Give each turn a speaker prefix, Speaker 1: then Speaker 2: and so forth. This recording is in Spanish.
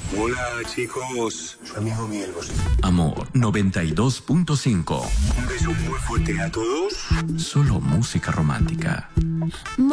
Speaker 1: Hola, chicos. Su amigo Miguel Bosé.
Speaker 2: Amor 92.5.
Speaker 1: Un beso muy fuerte a todos.
Speaker 2: Solo música romántica.